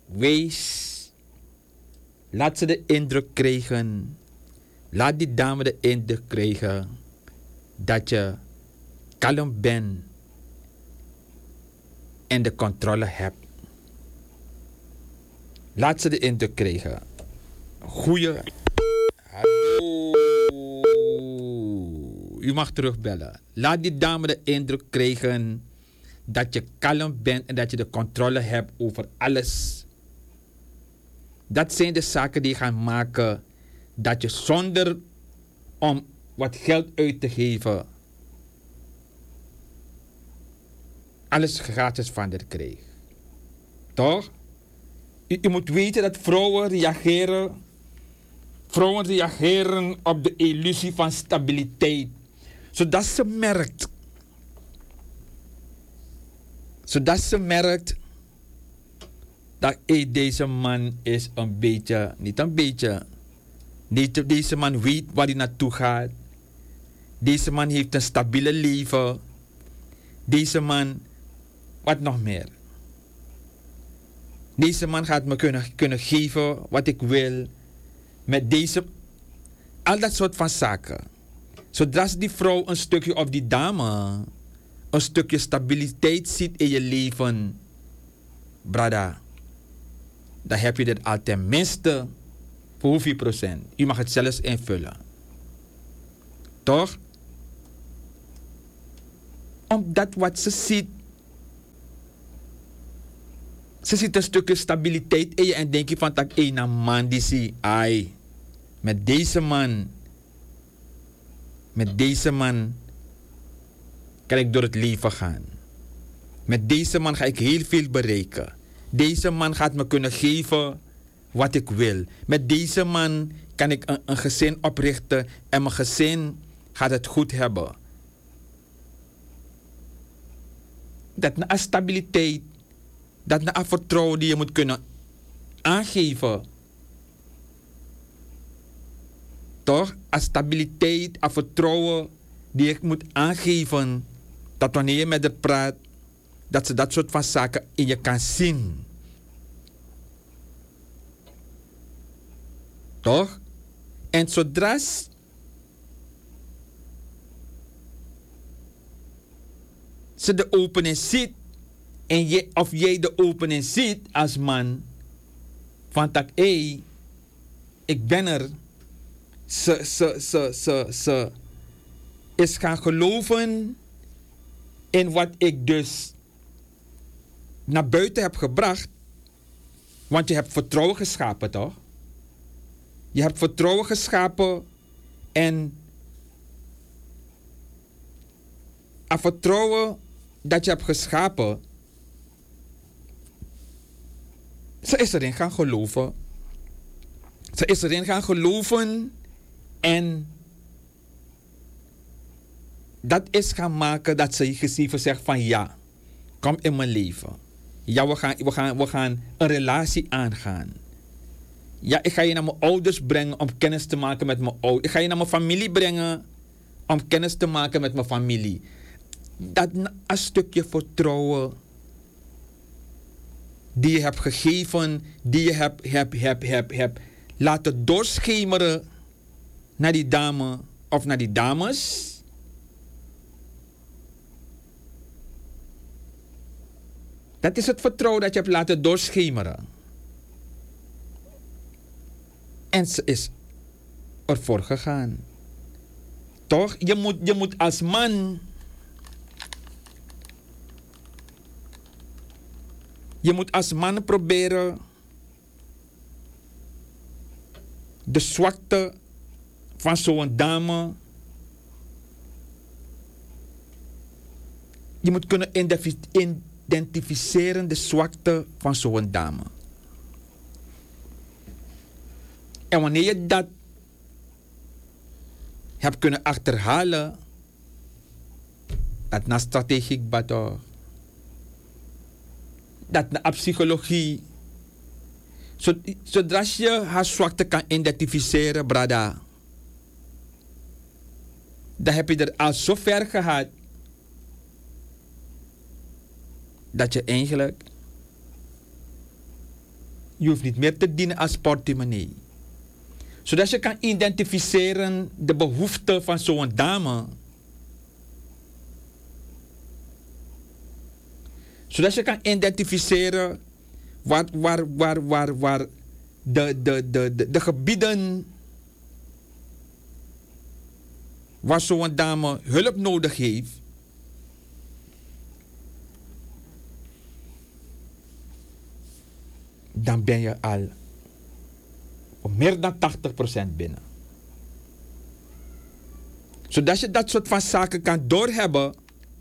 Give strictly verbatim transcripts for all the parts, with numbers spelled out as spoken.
Wees. Laat ze de indruk krijgen. Laat die dame de indruk krijgen dat je kalm bent en de controle hebt. Laat ze de indruk krijgen. Goeie. Hallo. U mag terugbellen. Laat die dame de indruk krijgen dat je kalm bent en dat je de controle hebt over alles. Dat zijn de zaken die gaan maken dat je zonder om wat geld uit te geven alles gratis van haar krijgt. Toch? U, u moet weten dat vrouwen reageren. Vrouwen reageren op de illusie van stabiliteit. Zodat ze merkt. Zodat ze merkt dat hey, deze man is een beetje, niet een beetje. Deze, deze man weet waar hij naartoe gaat. Deze man heeft een stabiele leven. Deze man, wat nog meer. Deze man gaat me kunnen, kunnen geven wat ik wil. Met deze, al dat soort van zaken. Zodra die vrouw een stukje of die dame een stukje stabiliteit ziet in je leven, brada, dan heb je dit al tenminste voor hoeveel procent? U mag het zelfs invullen. Toch? Omdat wat ze ziet, ze ziet een stukje stabiliteit in je en denk je van dat een man die zie, ai, met deze man, met deze man kan ik door het leven gaan. Met deze man ga ik heel veel bereiken. Deze man gaat me kunnen geven wat ik wil. Met deze man kan ik een, een gezin oprichten en mijn gezin gaat het goed hebben. Dat na stabiliteit, dat na vertrouwen die je moet kunnen aangeven. Toch? Een stabiliteit, een vertrouwen die je moet aangeven. Dat wanneer je met haar praat, dat ze dat soort van zaken in je kan zien. Toch? En zodra ze de opening ziet, en je, of jij de opening ziet als man, van dat, hé, hey, ik ben er. Ze, ze, ze, ze, ze is gaan geloven in wat ik dus naar buiten heb gebracht. Want je hebt vertrouwen geschapen, toch? Je hebt vertrouwen geschapen en een vertrouwen dat je hebt geschapen, ze is erin gaan geloven. Ze is erin gaan geloven en dat is gaan maken dat ze gezien zegt van ja, kom in mijn leven. Ja, we gaan, we gaan, we gaan een relatie aangaan. Ja, ik ga je naar mijn ouders brengen om kennis te maken met mijn ouders. Ik ga je naar mijn familie brengen om kennis te maken met mijn familie. Dat een stukje vertrouwen die je hebt gegeven, die je hebt, hebt, hebt, hebt, hebt laten doorschemeren naar die dame of naar die dames. Dat is het vertrouwen dat je hebt laten doorschemeren. En ze is ervoor gegaan. Toch? Je moet, je moet als man, je moet als man proberen de zwakte van zo'n dame. Je moet kunnen identificeren de zwakte van zo'n dame. En wanneer je dat hebt kunnen achterhalen, dat na strategiek bato, dat na psychologie, zodra je haar zwakte kan identificeren, brada, dan heb je er al zo ver gehad dat je eigenlijk Je hoeft niet meer te dienen als portemonnee. Zodat je kan identificeren de behoeften van zo'n dame. Zodat je kan identificeren waar, waar, waar, waar, waar de, de, de, de, de gebieden waar zo'n dame hulp nodig heeft. Dan ben je al op meer dan tachtig procent binnen. Zodat je dat soort van zaken kan doorhebben.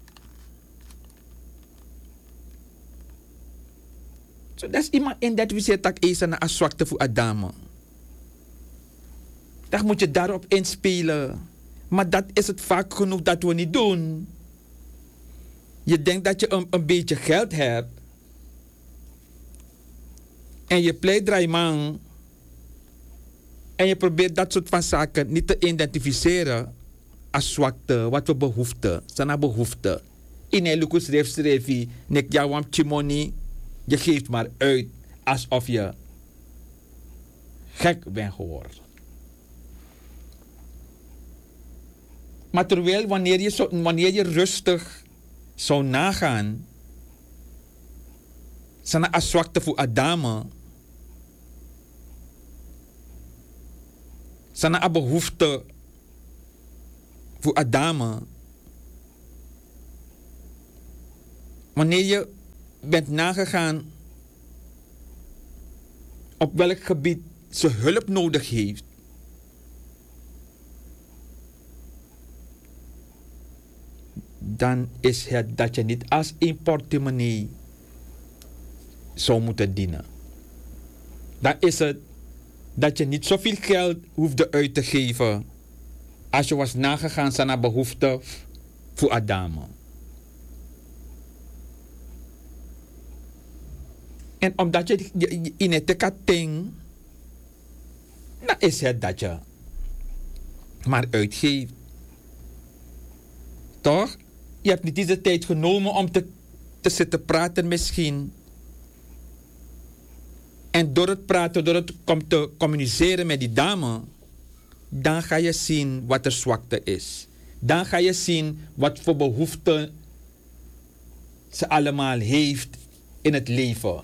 Zodat iemand identificeert dat is een zwakte voor een dame. Dan moet je daarop inspelen. Maar dat is het vaak genoeg dat we niet doen. Je denkt dat je een, een beetje geld hebt. En je pleitdraaiman. En je probeert dat soort van zaken niet te identificeren als zwakte, wat we behoeften, zijn behoeften. In een lukus schreef nek jawam chimoni, je geeft maar uit alsof je gek bent geworden. Maar terwijl wanneer je, zo, wanneer je rustig zou nagaan, zijn als zwakte voor Adame. Zijn een behoefte voor Adame. Wanneer je bent nagegaan op welk gebied ze hulp nodig heeft, dan is het dat je niet als een portemonnee zou moeten dienen. Dan is het dat je niet zoveel geld hoeft uit te geven als je was nagegaan naar behoeften voor Adame. En omdat je in het ding, dan is het dat je maar uitgeeft. Toch? Je hebt niet eens de tijd genomen om te, te zitten praten misschien. En door het praten, door het com te communiceren met die dame, dan ga je zien wat er zwakte is. Dan ga je zien wat voor behoeften ze allemaal heeft in het leven.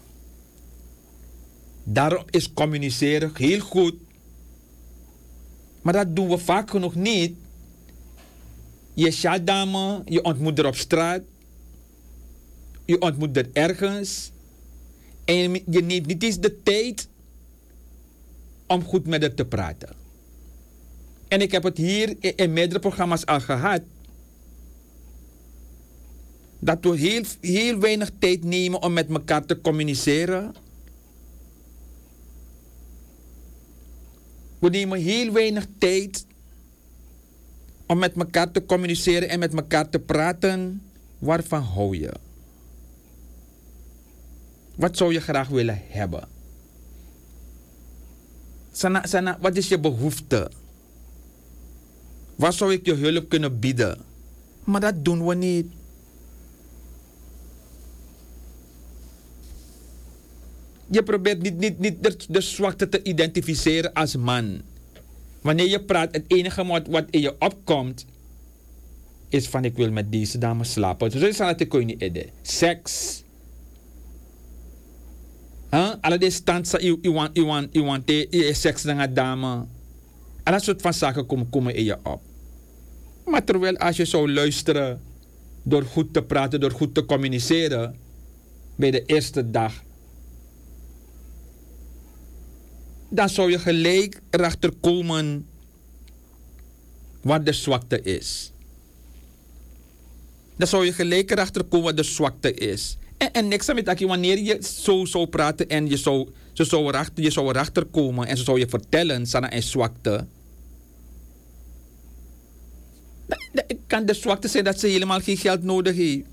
Daarom is communiceren heel goed. Maar dat doen we vaak genoeg niet. Je is dame, je ontmoet er op straat. Je ontmoet er ergens. En je neemt niet eens de tijd om goed met haar te praten. En ik heb het hier in, in meerdere programma's al gehad. Dat we heel, heel weinig tijd nemen om met elkaar te communiceren. We nemen heel weinig tijd om met elkaar te communiceren en met elkaar te praten. Waarvan hou je? Wat zou je graag willen hebben? Sana, Sana, wat is je behoefte? Waar zou ik je hulp kunnen bieden? Maar dat doen we niet. Je probeert niet, niet, niet de, de zwakte te identificeren als man. Wanneer je praat, het enige wat, wat in je opkomt, is van ik wil met deze dame slapen. Zo is dat ik niet eden. Seks. Huh? Alle die stand je want, je want, je want je seks met een dame. Alle soort van zaken komen, komen in je op. Maar terwijl als je zou luisteren, door goed te praten, door goed te communiceren, bij de eerste dag, dan zou je gelijk erachter komen wat de zwakte is. Dan zou je gelijk erachter komen wat de zwakte is. En, en niks aan met wanneer je zo zou praten en je zou, je zou, erachter, je zou erachter komen en ze zou je vertellen, Sana en zwakte. Dan kan de zwakte zijn dat ze helemaal geen geld nodig heeft.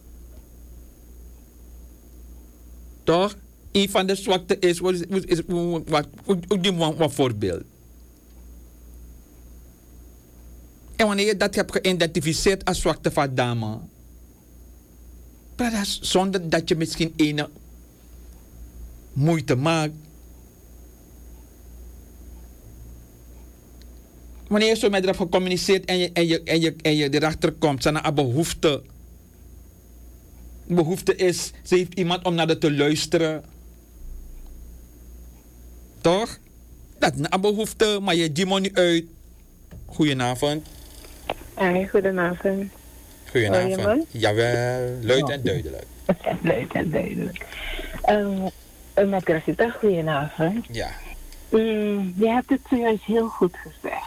Toch? Een van de zwakte is, wat, is, is, wat, wat, wat voorbeeld. En wanneer je dat hebt geïdentificeerd als zwakte van dame, zonder dat je misschien ene moeite maakt, Wanneer je zo met haar hebt gecommuniceerd en je, en je, en je, en je erachter komt, zijn er behoefte. Behoefte is, ze heeft iemand om naar haar te luisteren. Toch? Dat is een behoefte, maar je die niet uit. Goedenavond. Hey, goedenavond. Goedenavond. Jawel, luid en duidelijk. Luid en duidelijk. Um, met Gracita, goedenavond. Ja. Um, je hebt het zojuist heel goed gezegd.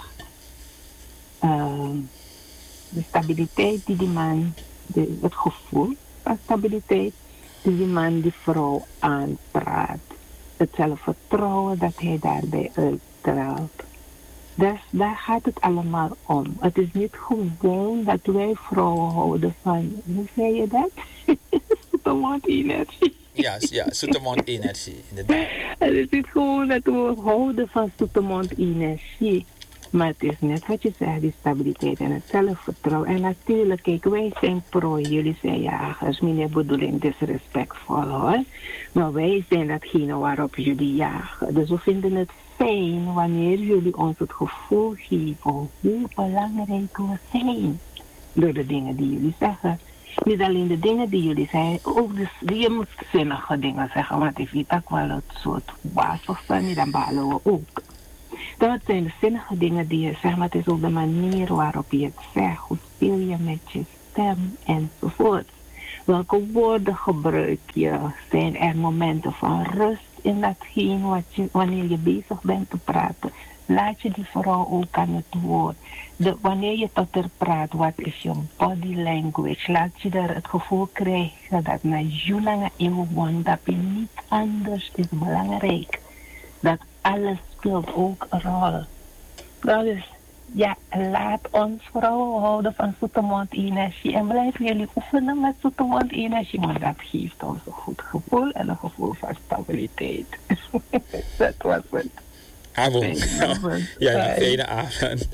Um, de stabiliteit die die man, de, het gevoel van stabiliteit die die man die vrouw aanpraat. Het zelfvertrouwen dat hij daarbij uitstraalt. Dus daar gaat het allemaal om. Het is niet gewoon dat wij vrouwen houden van, hoe zei je dat? Zoetermond-energie. Ja, ja, zoetermond-energie, inderdaad. Het is niet gewoon dat we houden van zoetermond-energie. Maar het is net wat je zegt, die stabiliteit en het zelfvertrouwen. En natuurlijk, kijk, wij zijn pro, jullie zijn jagers. Meneer bedoeling disrespectvol hoor. Maar wij zijn datgene waarop jullie jagen. Dus we vinden het fijn wanneer jullie ons het gevoel geven hoe belangrijk we zijn. Door de dingen die jullie zeggen. Niet alleen de dingen die jullie zeggen, ook de, je moet zinnige dingen zeggen. Want ik weet ook wel het soort wazig zijn, niet dan balen we ook. Dat zijn de zinnige dingen die je zegt, maar het is ook de manier waarop je het zegt. Hoe speel je met je stem enzovoort. Welke woorden gebruik je? Zijn er momenten van rust in datgene wat je, wanneer je bezig bent te praten? Laat je die vrouw ook aan het woord. De, wanneer je tot haar praat, wat is je body language? Laat je er het gevoel krijgen dat na zolang eeuwen dat je niet anders is belangrijk. Dat alles speelt ook een rol. Dus ja, laat ons vrouwen houden van zoetermond-energie. En blijven jullie oefenen met zoetermond-energie. Want dat geeft ons een goed gevoel en een gevoel van stabiliteit. Dat was het. Avond. Ja, ja, fijne avond.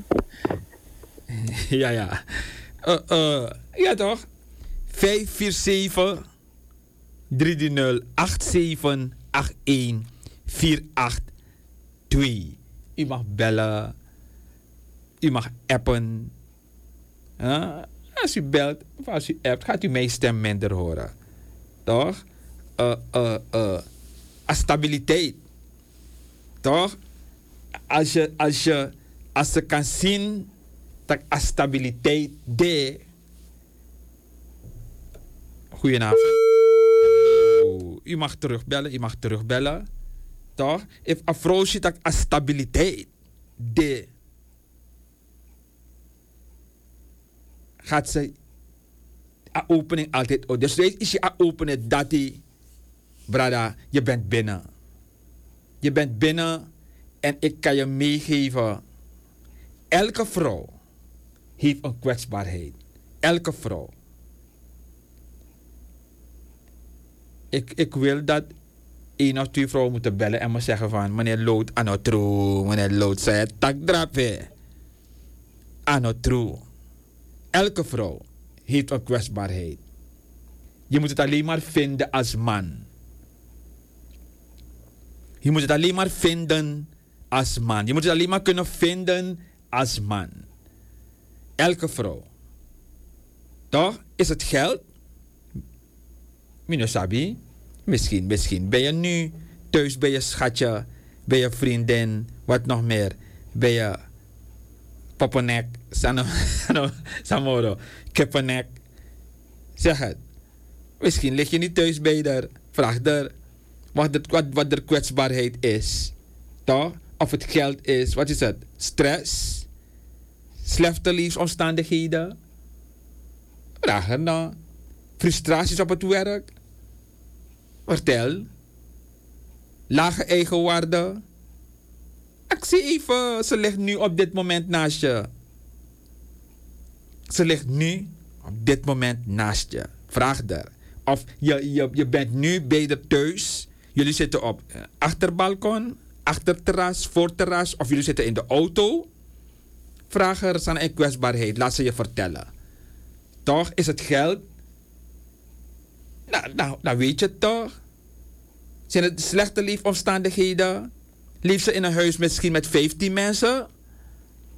Ja, ja. Uh, uh, ja toch? vijf vier zeven, drie drie nul, acht zeven acht een vier acht twee. U mag bellen. U mag appen. Uh, als u belt of als u appt, gaat u mijn stem minder horen. Toch? Uh, uh, uh. Stabiliteit. Toch? Als je, als je, als je kan zien dat er stabiliteit is. Goedenavond. Hallo. U mag terugbellen, u mag terugbellen. Toch? If een vrouw ziet dat er stabiliteit is, gaat ze een opening altijd uit. Dus is je een opening dat die, brada, je bent binnen. Je bent binnen en ik kan je meegeven. Elke vrouw heeft een kwetsbaarheid. Elke vrouw. Ik, ik wil dat één of twee vrouwen moeten bellen en me zeggen van meneer Lood, ano true, meneer Lood zei het, tak drape. Ano true. Elke vrouw heeft een kwetsbaarheid. Je moet het alleen maar vinden als man. Je moet het alleen maar vinden als man. Je moet het alleen maar kunnen vinden als man. Elke vrouw. Toch? Is het geld? Mino sabi. Misschien, misschien. Ben je nu thuis bij je schatje, bij je vriendin, wat nog meer? Ben je poppenek, sano, sano, samoro, kippenek. Zeg het. Misschien lig je niet thuis bij haar. Vraag haar wat de, wat, wat de kwetsbaarheid is. Toch? Of het geld is. Wat is het? Stress? Slechte levensomstandigheden? Vraag er dan. Frustraties op het werk? Vertel. Lage eigenwaarde? Ik zie even, ze ligt nu op dit moment naast je. Ze ligt nu op dit moment naast je. Vraag haar. Of je, je, je bent nu beide thuis. Jullie zitten op achterbalkon, achterterras, voorterras. Of jullie zitten in de auto. Vraag haar aan een kwetsbaarheid. Laat ze je vertellen. Toch? Is het geld? Nou, nou, nou weet je het toch? Zijn het slechte leefomstandigheden? Leeft ze in een huis misschien met vijftien mensen?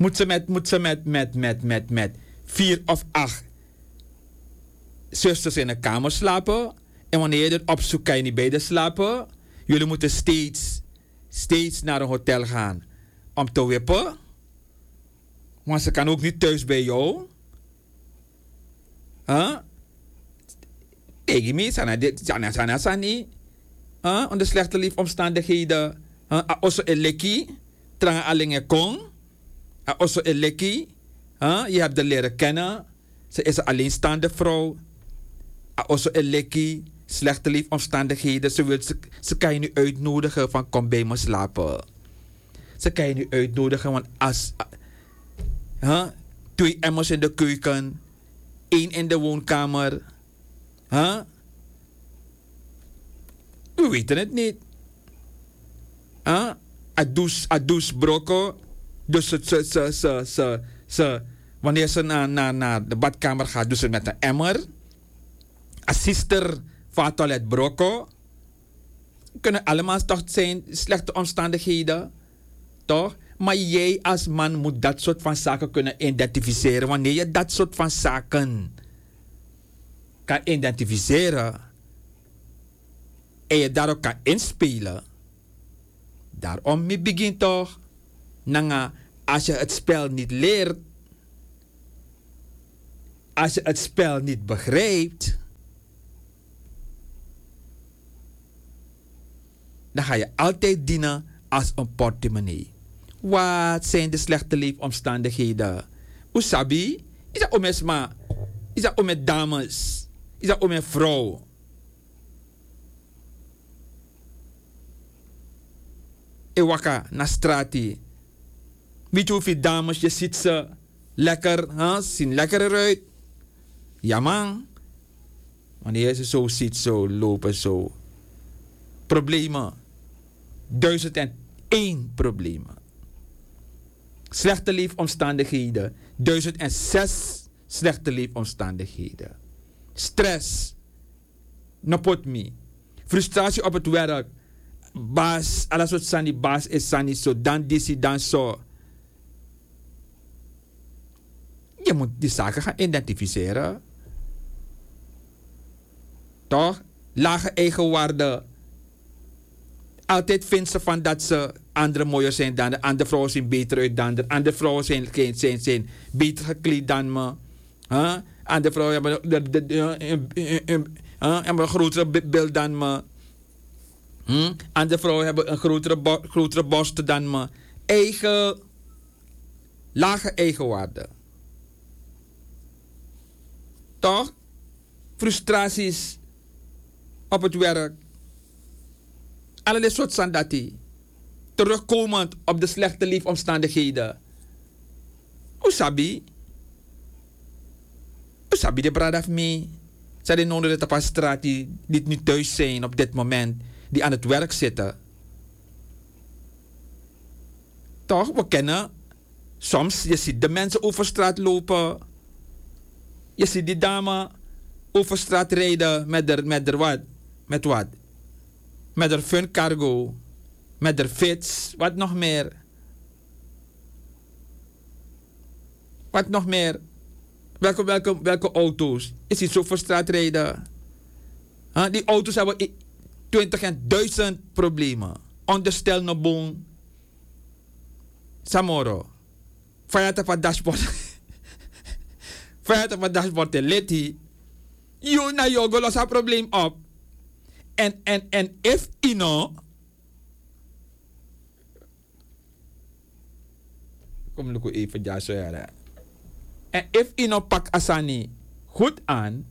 Moet ze met, moet ze met, met, met, met, met vier of acht zusters in een kamer slapen. En wanneer je er opzoekt, kan je niet beide slapen. Jullie moeten steeds, steeds naar een hotel gaan om te wippen. Want ze kan ook niet thuis bij jou. Huh? Tegen me, sana dit, sana sana sani. Huh? Onder slechte leefomstandigheden. Huh? Osso eleki, tranga alinge kong. Osso eleki, huh? Je hebt haar leren kennen. Ze is een alleenstaande vrouw. Osso eleki, slechte leefomstandigheden. Ze, wil, ze, ze kan je nu uitnodigen van kom bij me slapen. Ze kan je nu uitnodigen, want als... Huh? Twee emmers in de keuken. Één in de woonkamer. Huh? We weten het niet. Huh? Adus, adus broko. Dus ze, ze, ze, ze, ze, ze, wanneer ze naar, naar, naar de badkamer gaat, doet ze met een emmer. Als sister van het toilet broko. Kunnen allemaal toch zijn slechte omstandigheden. Toch? Maar jij als man moet dat soort van zaken kunnen identificeren. Wanneer je dat soort van zaken kan identificeren en je daarop kan inspelen. Daarom je begint toch. Nanga, als je het spel niet leert, als je het spel niet begrijpt, dan ga je altijd dienen als een portemonnee. Wat zijn de slechte leefomstandigheden? Usabi, is dat om esma, is dat om met dames, is dat om met vrouw. Ewaka, na strati. Weet je hoeveel dames je ziet ze lekker, huh? Zien lekker eruit. Ja man. Wanneer je ze zo ziet, zo lopen, zo. Problemen. Duizend en één problemen. Slechte leefomstandigheden. Duizend en zes slechte leefomstandigheden. Stress. Napot me. Frustratie op het werk. Baas, alles wat sani baas is sani zo. Dan disi, dan zo. Je moet die zaken gaan identificeren. Toch? Lage eigenwaarde. Altijd vindt ze van dat ze andere mooier zijn dan de andere vrouwen zien beter uit dan de andere vrouwen zijn, zijn, zijn beter gekleed dan me. Huh? Andere vrouwen hebben, de, de, de, uh, uh, hebben een grotere beeld dan me. Hm? Andere vrouwen hebben een grotere, bo grotere borsten dan me. Eigen, lage eigenwaarde. Toch? Frustraties op het werk. Allerlei soort sandati. Terugkomend op de slechte leefomstandigheden. Usabi. Usabi de brada me. Zij de nodig dat op straat die niet nu thuis zijn op dit moment. Die aan het werk zitten. Toch? We kennen. Soms je ziet de mensen over straat lopen. Je ziet die dame over straat rijden met er, met er wat? Met wat? Met haar fun cargo. Met haar fiets. Wat nog meer? Wat nog meer? Welke, welke, welke auto's? Is die zo voor straat rijden? Huh? Die auto's hebben twintig en duizend problemen. Onderstel no boom. Samoro. Vijat op het dashboard. Vijat op het dashboard te leti. You na yogo los een probleem op. En, en, en if you know. Kom ik even ja zo ja. En if you know pak asani goed aan.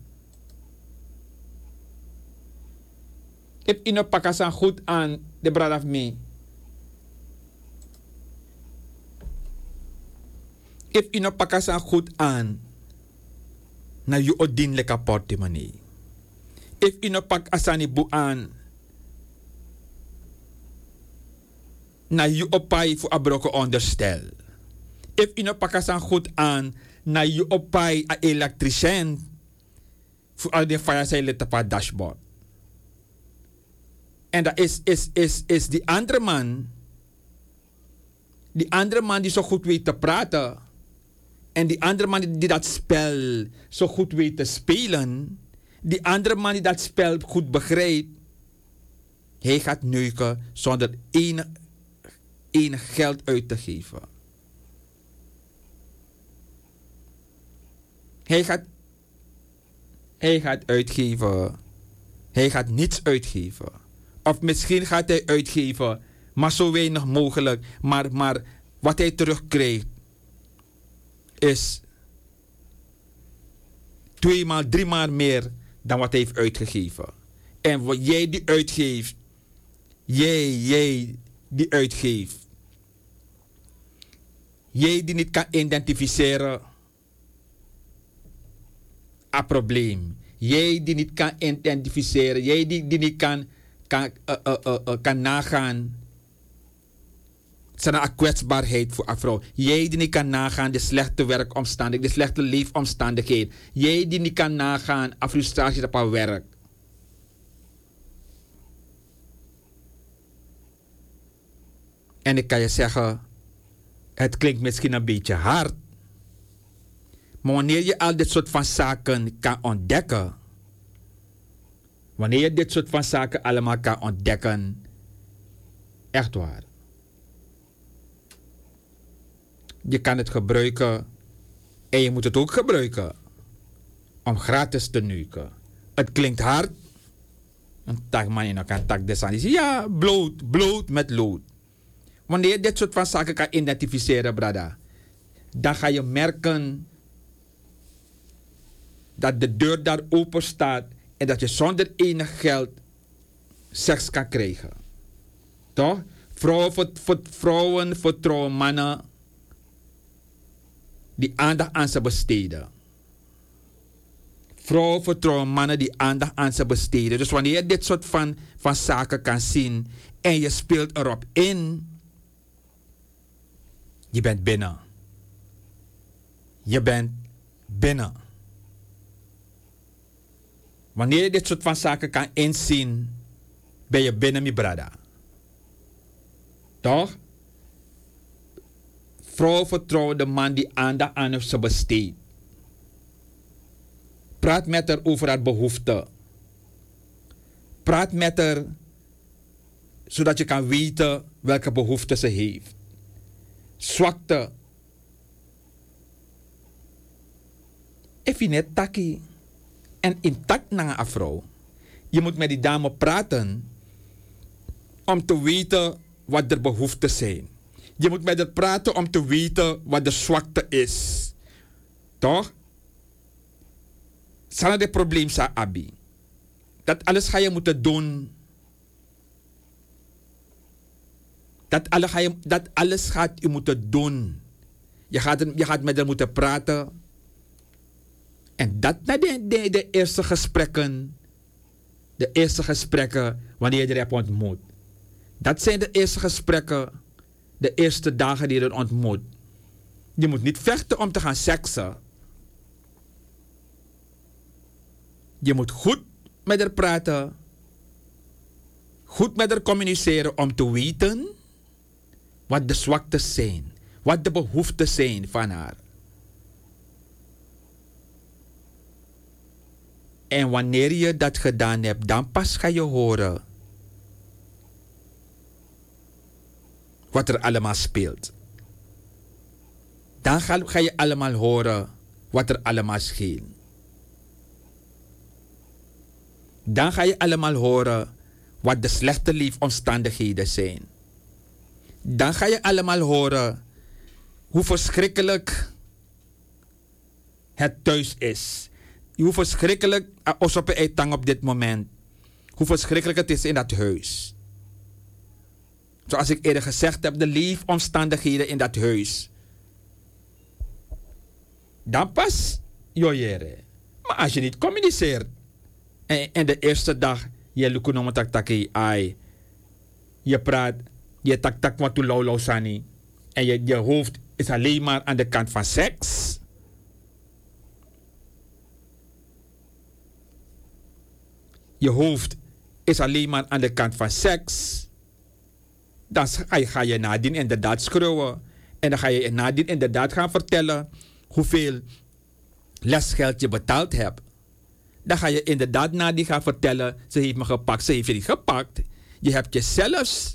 If you know pak asan goed aan de brad of me. If you know pak asan goed aan. Na you odin leka portemonnee. If you no pak asani buan na you opai voor abroko onderstel. If you no pak asan goed aan na you opai a elektricien voor al die firezeilen op het dashboard. En dat is, is, is, is die andere man Die andere man die zo goed weet te praten. En die andere man die, die dat spel zo goed weet te spelen. Die andere man die dat spel goed begrijpt. Hij gaat neuken zonder enig, enig geld uit te geven. Hij gaat, hij gaat uitgeven. Hij gaat niets uitgeven. Of misschien gaat hij uitgeven, maar zo weinig mogelijk. Maar, maar wat hij terugkrijgt is tweemaal, driemaal meer dan wat hij heeft uitgegeven. En wat jij die uitgeeft, jij, jij die uitgeeft, jij die niet kan identificeren, een probleem. Jij die niet kan identificeren, jij die, die niet kan, kan, uh, uh, uh, uh, kan nagaan. Het is een kwetsbaarheid voor een vrouw. Jij die niet kan nagaan de slechte werkomstandigheden, de slechte leefomstandigheden. Jij die niet kan nagaan de frustratie op haar werk. En ik kan je zeggen, het klinkt misschien een beetje hard. Maar wanneer je al dit soort van zaken kan ontdekken. Wanneer je dit soort van zaken allemaal kan ontdekken. Echt waar. Je kan het gebruiken. En je moet het ook gebruiken. Om gratis te neuken. Het klinkt hard. Een tak man in elkaar tak des aan. Ja, bloot, bloot met lood. Wanneer je dit soort van zaken kan identificeren, brada. Dan ga je merken dat de deur daar open staat en dat je zonder enig geld seks kan krijgen. Toch? Vrouwen, voor, voor, vrouwen vertrouwen mannen die aandacht aan ze besteden. Vrouwen vertrouwen mannen die aandacht aan ze besteden. Dus wanneer je dit soort van, van zaken kan zien en je speelt erop in, je bent binnen. Je bent binnen. Wanneer je dit soort van zaken kan inzien, ben je binnen, mi brada. Toch? Vrouw vertrouwen de man die aandacht aan ze besteedt. Praat met haar over haar behoeften. Praat met haar zodat je kan weten welke behoeften ze heeft. Zwakte. Even net takkie. En intact naar een vrouw. Je moet met die dame praten om te weten wat de behoeften zijn. Je moet met haar praten om te weten wat de zwakte is. Toch? Zal het probleem zijn, Abi? Dat alles ga je moeten doen. Dat alles, ga je, dat alles gaat je moeten doen. Je gaat, je gaat met haar moeten praten. En dat na de, de, de eerste gesprekken. De eerste gesprekken wanneer je er hebt ontmoet. Dat zijn de eerste gesprekken. De eerste dagen die je er ontmoet. Je moet niet vechten om te gaan seksen. Je moet goed met haar praten. Goed met haar communiceren om te weten wat de zwaktes zijn. Wat de behoeften zijn van haar. En wanneer je dat gedaan hebt, dan pas ga je horen wat er allemaal speelt. Dan ga, ga je allemaal horen wat er allemaal scheelt. Dan ga je allemaal horen wat de slechte leefomstandigheden zijn. Dan ga je allemaal horen hoe verschrikkelijk het thuis is. Hoe verschrikkelijk, als op een tang op dit moment, hoe verschrikkelijk het is in dat huis. Zoals ik eerder gezegd heb, de leefomstandigheden in dat huis. Dan pas, jojere. Maar als je niet communiceert, en, en de eerste dag, je lukunomo tak taki ai, je praat, je tak tak wat tu lau lau sani, en je, je hoofd is alleen maar aan de kant van seks. Je hoofd is alleen maar aan de kant van seks. Dan ga je, ga je nadien inderdaad schreeuwen. En dan ga je nadien inderdaad gaan vertellen hoeveel lesgeld je betaald hebt. Dan ga je inderdaad nadien gaan vertellen, ze heeft me gepakt, ze heeft je niet gepakt. Je hebt je zelfs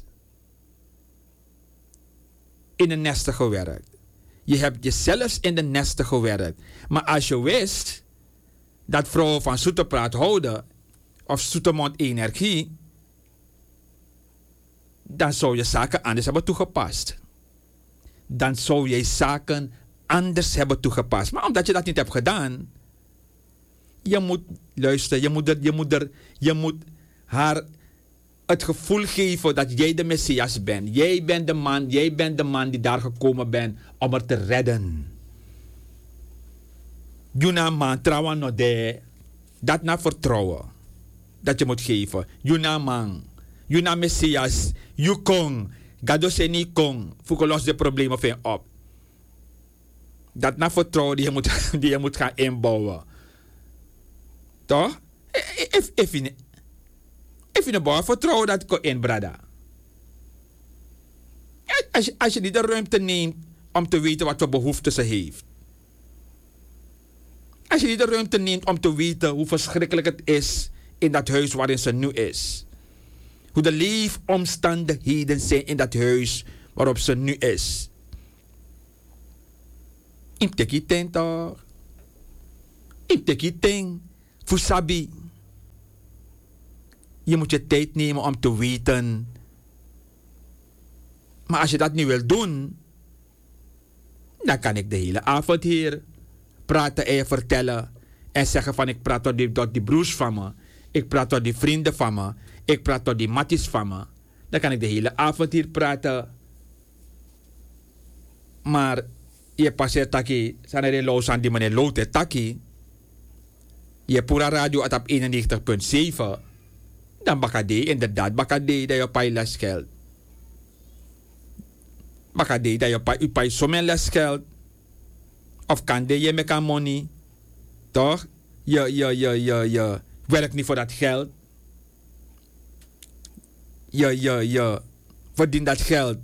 in de nesten gewerkt. Je hebt je zelfs in de nesten gewerkt. Maar als je wist dat vrouwen van Zoeterpraat houden of Zoetermond Energie, dan zou je zaken anders hebben toegepast. Dan zou je zaken anders hebben toegepast. Maar omdat je dat niet hebt gedaan, je moet luisteren, je moet, er, je moet, er, je moet haar het gevoel geven dat jij de Messias bent. Jij bent de man, jij bent de man die daar gekomen bent om er te redden. Juna man, trouwen no de. Dat na vertrouwen. Dat je moet geven. Juna man. Juna Messias. You kong. Gado se ni kong. Voeke los de problemen van op. Dat na vertrouwen die je moet, die je moet gaan inbouwen. Toch? If, if, if, if je bouwen vertrouwen dat ik in, brada. Als je, als je niet de ruimte neemt om te weten wat voor behoeften ze heeft. Als je niet de ruimte neemt om te weten hoe verschrikkelijk het is in dat huis waarin ze nu is. Hoe de leefomstandigheden zijn in dat huis waarop ze nu is. Ik teki ten toch? Ik teki ten. Fusabi. Je moet je tijd nemen om te weten. Maar als je dat niet wil doen, dan kan ik de hele avond hier praten en je vertellen. En zeggen van ik praat tot die, tot die broers van me. Ik praat tot die vrienden van me. Ik praat tot die matties van me. Dan kan ik de hele avond hier praten. Maar je passeert taki. Zijn er los aan die meneer Lote taki. Je pura radio at op eenennegentig punt zeven. Dan bakade inderdaad. Bakade dat je paai lesgeld. Bakade dat je paai, paai somen lesgeld. Of kan de je met money. Toch? Je, je, je, je, je werkt niet voor dat geld. Je, je, je verdient dat geld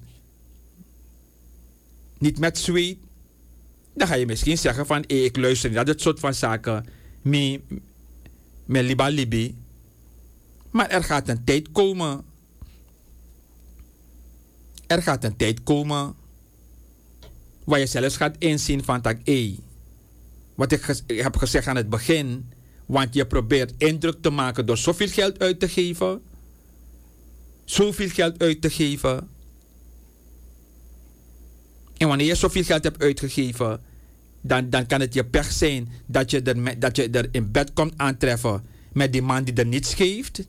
niet met zweet. Dan ga je misschien zeggen van hey, ik luister niet. Dat is het soort van zaken. Me, me liba libi. Maar er gaat een tijd komen. Er gaat een tijd komen waar je zelfs gaat inzien van dat hey, wat ik, ges- ik heb gezegd aan het begin. Want je probeert indruk te maken door zoveel geld uit te geven. Zoveel geld uit te geven. En wanneer je zoveel geld hebt uitgegeven, dan, dan kan het je pech zijn dat je, er met, dat je er in bed komt aantreffen met die man die er niets geeft.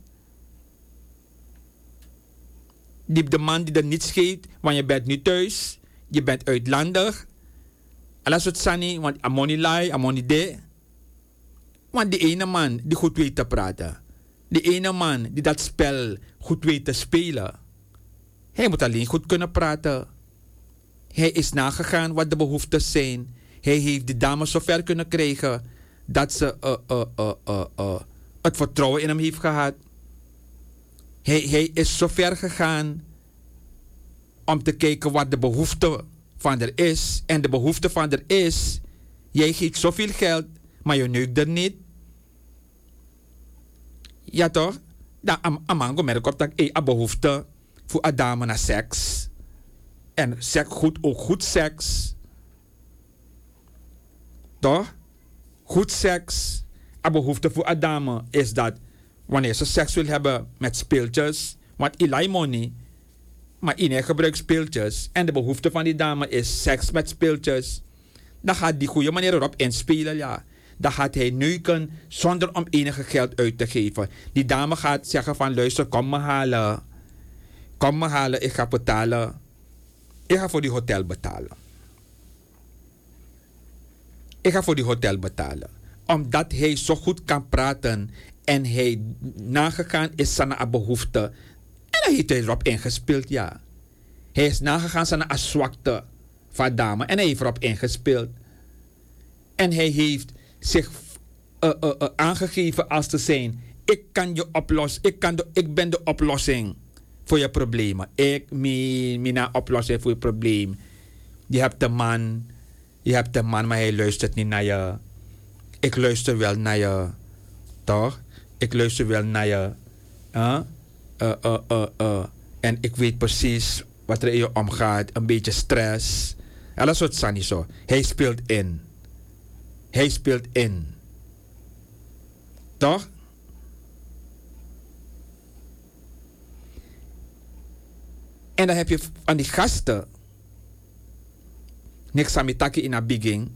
Die, de man die er niets geeft, want je bent niet thuis. Je bent uitlandig. Alles wat sani, want amoni lai, amoni de. Want die ene man die goed weet te praten. Die ene man die dat spel goed weet te spelen. Hij moet alleen goed kunnen praten. Hij is nagegaan wat de behoeftes zijn. Hij heeft de dames zover kunnen krijgen dat ze uh, uh, uh, uh, uh, het vertrouwen in hem heeft gehad. Hij, hij is zover gegaan om te kijken wat de behoefte van er is. En de behoefte van er is, jij geeft zoveel geld, maar je neukt er niet. Ja toch? Dan am, amango merk op dat ik een behoefte voor een dame naar seks. En seks, goed, ook goed seks. Toch? Goed seks. Een behoefte voor een dame is dat wanneer ze seks wil hebben met speeltjes. Want Eli money. Maar iedereen gebruikt speeltjes. En de behoefte van die dame is seks met speeltjes. Dan gaat die goede manier erop inspelen, ja. Dan gaat hij neuken zonder om enige geld uit te geven. Die dame gaat zeggen van luister, kom me halen. Kom me halen, ik ga betalen. Ik ga voor die hotel betalen. Ik ga voor die hotel betalen. Omdat hij zo goed kan praten en hij nagegaan is aan een behoefte. En dan heeft hij erop ingespeeld, ja. Hij is nagegaan aan een zwakte van dame en hij heeft erop ingespeeld. En hij heeft zich uh, uh, uh, aangegeven als te zijn. Ik kan je oplossen. Ik, kan de, ik ben de oplossing voor je problemen. Ik, mi, mina oplossing voor je probleem. Je hebt een man, je hebt een man, maar hij luistert niet naar je. Ik luister wel naar je, toch? Ik luister wel naar je. Huh? Uh, uh, uh, uh. En ik weet precies wat er in je omgaat. Een beetje stress. En dat soort Sani zo. Hij speelt in. Hij speelt in. Toch? En dan heb je van die gasten. Niks aan mitaki in een begin.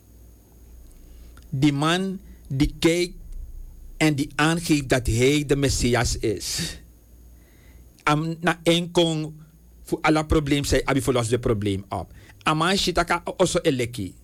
Die man die kijkt en die aangeeft dat hij de Messias is. Am na enkong voor alle problemen zei, abi verlos de probleem op. Aman shitaka also eleki.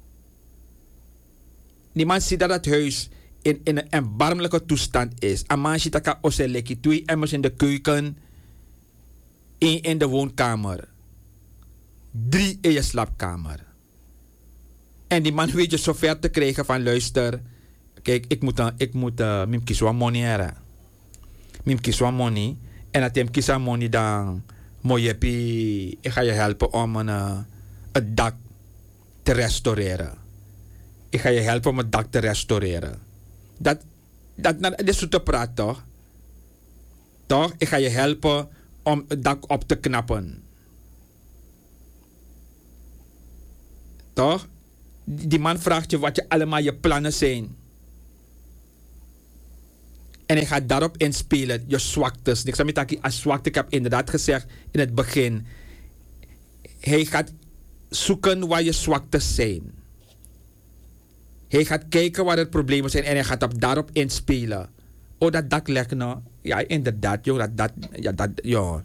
Die man ziet dat het huis in, in een erbarmelijke toestand is. Aman shitaka also eleki. Twee emmers in de keuken. Eén in de woonkamer. Drie in je slaapkamer. En die man weet je zover te krijgen van luister. Kijk, ik moet, uh, ik moet uh, mim kiswa money hebben. Mim kiswa money. En dat hem kisa money dan mojepi. Ik ga je helpen om een, uh, het dak te restaureren. Ik ga je helpen om het dak te restaureren. Dat, dat, dat, dat is zo te praten, toch? Toch? Ik ga je helpen om het dak op te knappen. Toch? Die man vraagt je wat je allemaal je plannen zijn. En hij gaat daarop inspelen, je zwaktes. Niks aan met als zwakte. Ik heb inderdaad gezegd in het begin. Hij gaat zoeken waar je zwaktes zijn. Hij gaat kijken waar er problemen zijn en hij gaat op daarop inspelen. Oh, dat dak lekt nou. Ja, inderdaad, joh. Dat, dat, ja, dat, joh.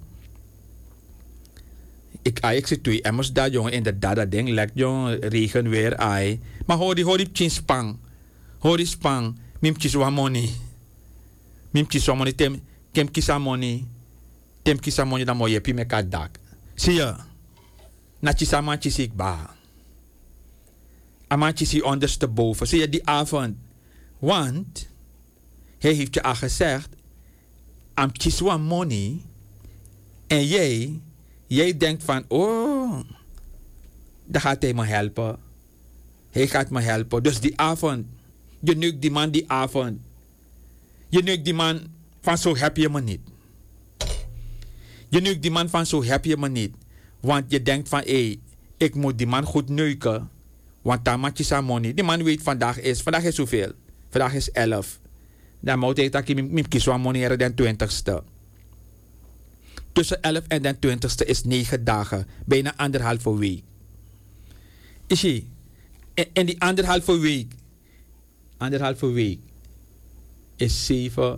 Ik, ah, ik zit twee emmers daar, jongen. Inderdaad, dat ding lekt, jongen. Regen weer, ai. Maar hoor die, hoor die chin spang. Hoor die spang. Mim kiswa money. Mim kiswa money. Tem, kem kisa money. Tem kisa money, dan mooi heb je met dak. Zie je? Na chisa man chisik ba. Ama chisi ondersteboven. Zie je die avond? Want, hij heeft je al gezegd, am chiswa money. En jij... Jij denkt van, oh, dan gaat hij me helpen. Hij gaat me helpen. Dus die avond, je neukt die man die avond. Je neukt die man van zo heb je me niet. Je neukt die man van zo heb je me niet. Want je denkt van, hé, hey, ik moet die man goed neuken. Want dan maak je zijn money. Die man weet vandaag is, vandaag is hoeveel? Vandaag is elf. Dan moet hij dat ik kies van money dan twintigste. Tussen elf en de twintigste is negen dagen. Bijna anderhalve week. Is je? En, en die anderhalve week. Anderhalve week. Is zeven.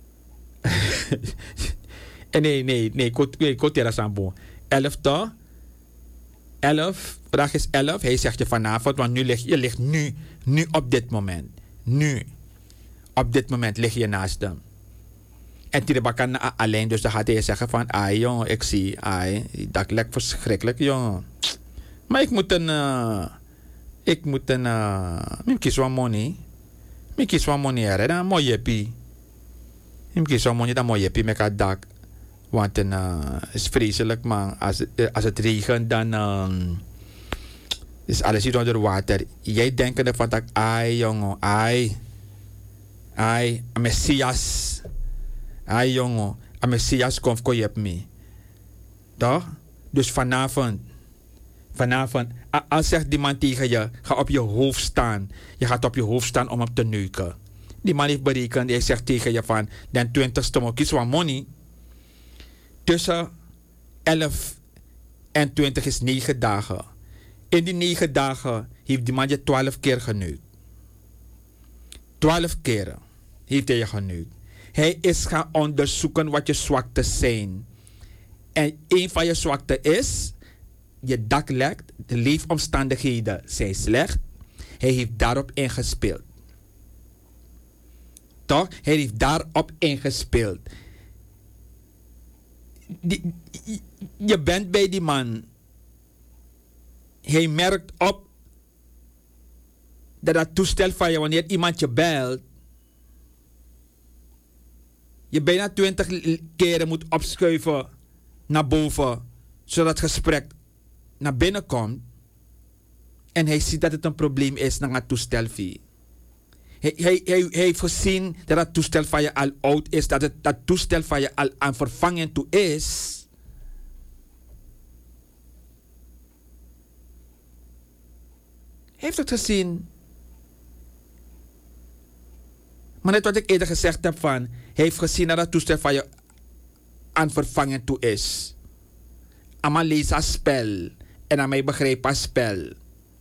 nee, nee, nee. Kot er aan boven. Elf toch? Elf. Vandaag is elf. Hij zegt je vanavond. Want nu lig, je ligt nu. Nu op dit moment. Nu. Op dit moment lig je naast hem. En die bakken alleen, dus dan gaat hij zeggen van, ai jong, ik zie, ai, dat lijkt verschrikkelijk, jong. Maar ik moet een, uh, ik moet een, uh, ik kies wel money. Ik kies wel money, hè, dan mooi jeppie. Ik kies wel money, dan mooi jeppie met het dak. Want het uh, is vreselijk, man. Als, uh, als het regent, dan uh, is alles hier onder water. Jij denkt van dat, ai jongen, ai, ai, Messias. Ai jongen, een Messias komt kon je op me. Toch? Dus vanavond, vanavond, als zegt die man tegen je, ga op je hoofd staan. Je gaat op je hoofd staan om hem te neuken. Die man heeft berekend, hij zegt tegen je van, den twintigste moet kies wat money. Tussen elf en twintig is negen dagen. In die negen dagen heeft die man je twaalf keer geneukt. Twaalf keren heeft hij je geneukt. Hij is gaan onderzoeken wat je zwaktes zijn. En een van je zwakten is, je dak lekt, de leefomstandigheden zijn slecht. Hij heeft daarop ingespeeld. Toch? Hij heeft daarop ingespeeld. Die, je bent bij die man. Hij merkt op dat dat toestel van je, wanneer iemand je belt, je bijna twintig keren moet opschuiven naar boven, zodat het gesprek naar binnen komt. En hij ziet dat het een probleem is naar het toestel. Hij, hij, hij, hij heeft gezien dat het toestel van je al oud is, dat het dat toestel van je al aan vervanging toe is. Hij heeft het gezien. Maar net wat ik eerder gezegd heb van, hij heeft gezien dat het toestel van je aan vervanging toe is. Aan mij lees als spel en aan mij begrijp als spel.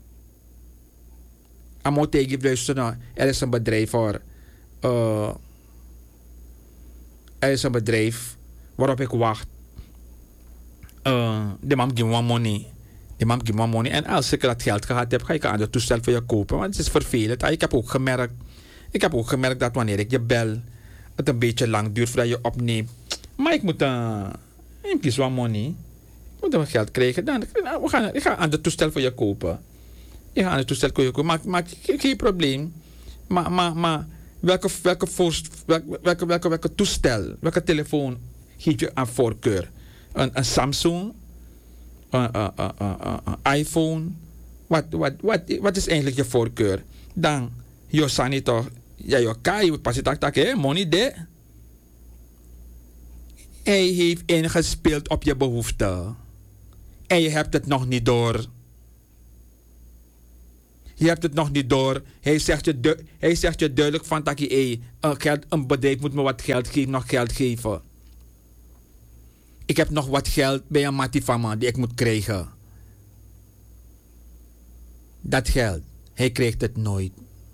Aan mij tegen luisteren, er is een bedrijf voor. Uh, er is een bedrijf waarop ik wacht. Uh, de man geeft me money. De man geeft me money. En als ik dat geld gehad heb, ga ik aan het toestel voor je kopen. Want het is vervelend. Ik heb ook gemerkt. Ik heb ook gemerkt dat wanneer ik je bel, het een beetje lang duurt voordat je opneemt. Maar ik moet uh, een piece van money. Ik moet wat geld krijgen. Dan, we gaan, ik ga aan het toestel voor je kopen. Ik ga aan het toestel voor je kopen. Maar, maar geen probleem. Maar, maar, maar welke, welke, voor, welke, welke, welke, welke toestel, welke telefoon geef je aan voorkeur? Een, een Samsung? Een, een, een, een, een iPhone? Wat, wat, wat, wat is eigenlijk je voorkeur? Dan, je sani toch, ja, je kan je pas tak tak, hè, money de. Hij heeft ingespeeld op je behoeften. En je hebt het nog niet door. Je hebt het nog niet door. Hij zegt je, du- hij zegt je duidelijk van dat je hey, een, geld, een bedrijf moet me wat geld geven, nog geld geven. Ik heb nog wat geld bij een mattie van me die ik moet krijgen. Dat geld, hij krijgt het nooit.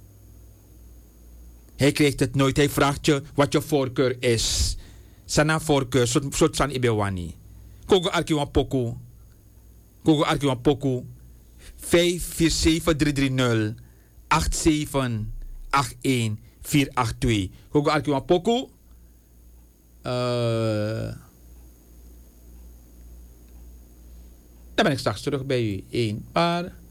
Hij krijgt het nooit. Hij vraagt je wat je voorkeur is. Sana voorkeur, soort san ibewani. Kogo arkiwan poku. Kogo arkiwan poku. vijf vier zeven drie drie nul acht zeven acht een vier acht twee. Kogo arkiwan poku. Uh, dan ben ik straks terug bij u. Eén paar.